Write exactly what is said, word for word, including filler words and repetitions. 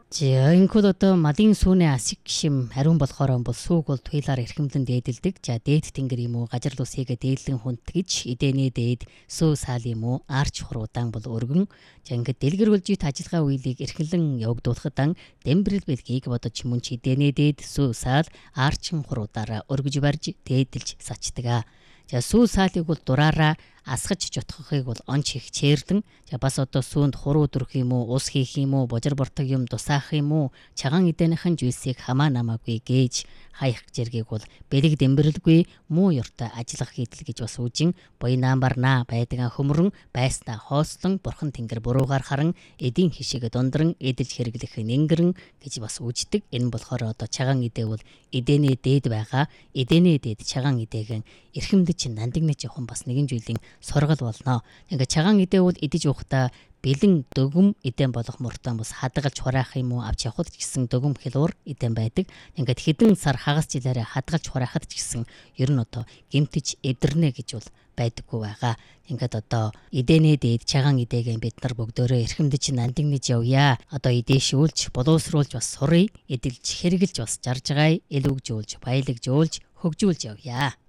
За энэхүү одоо малын сүүний асиг гişим ариун болохоор бол сүүг бол туйлаар эрхэмлэн дээдэлдэг. За дээд тэнгэр юм уу, гажир лусыг дээдлэн хүндтгэж, эдэний дээд сүү саал юм уу, арч хуруудаан бол өргөн. За ингээд дэлгэрүүлжит ажиллагаа үйлийг эрхлэн явагдуулахад ан дэмбэрэл бэлгийг бодож мөн ч эдэний дээд сүү саал арчин хуруудаараа өргөж барьж дээдэлж сачдаг. За сүү саалыг бол дураараа асгаж жутгахыг бол онч их чэрлэн. За бас одоо сүүнд хуруу дүрх юм уу, ус хийх юм уу, божир бортог юм тусаах юм уу, чаган эдэнийхэн жүйсийг хамаа намаагүй гээж хаях зэргийг бол бэлэг дэмбэрлгүй муу юртай ажиллах хийдэл гэж бас үжин буйнаан барнаа байдгаа хөмрөн байснаа хоослон бурхан тэнгэр буруугаар харан эдийн хишиг дундран эдэлж хэрэглэх нэнгэрэн гэж бас үждэг. Энэ болохоор одоо чаган эдээ бол эдэний дээд байгаа. Эдэний дээд чаган эдээгэн эрхэмдэж нандинаж явах бас нэгэн зүйлийн сургал болно. Ингээ чаган эдээ бол идэж уухта бэлэн дөгөм эдэн болох муртан бас хадгалж хураах юм уу, авч явхад ч гэсэн дөгөм хэлуур эдэн байдаг. Ингээд хэдэн сар хагас жилээрээ хадгалж хураахад ч гэсэн ер нь одоо гэмтэж эвдэрнэ гэж бол байдаггүй байгаа. Ингээд одоо эдэний дээд чаган эдээгээ бид нар бүгдөө эрхэмдэж нандинаж явъя. Одоо эдээшүүлж, боловсруулж бас сурыг, эдэлж хэрэгэлж бас жарж байгаа, элүгжүүлж, баялагжуулж, хөгжүүлж явъя.